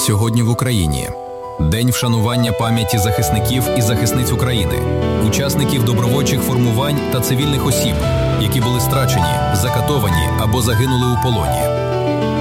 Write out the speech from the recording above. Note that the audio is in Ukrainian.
Сьогодні в Україні День вшанування пам'яті захисників і захисниць України, учасників добровольчих формувань та цивільних осіб, які були страчені, закатовані або загинули у полоні.